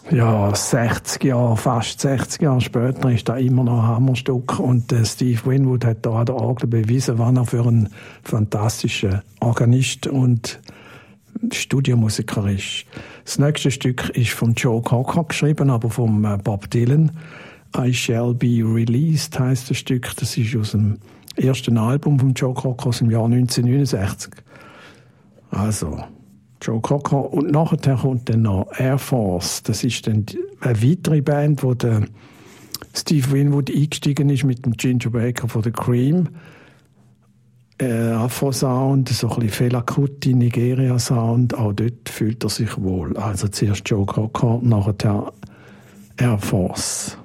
Ja, 60 Jahre, fast 60 Jahre später ist da immer noch ein Hammerstück. Und Steve Winwood hat da an der Orgel bewiesen, was er für ein fantastischer Organist und Studiomusiker ist. Das nächste Stück ist von Joe Cocker geschrieben, aber vom Bob Dylan. I Shall Be Released heisst das Stück. Das ist aus dem ersten Album von Joe Cocker aus dem Jahr 1969. Also Joe Cocker. Und nachher kommt dann noch Air Force. Das ist dann eine weitere Band, wo der Steve Winwood eingestiegen ist mit dem Ginger Baker von The Cream. Afro-Sound, so ein bisschen Fela Kuti, Nigeria-Sound. Auch dort fühlt er sich wohl. Also zuerst Joe Cocker, nachher Air Force.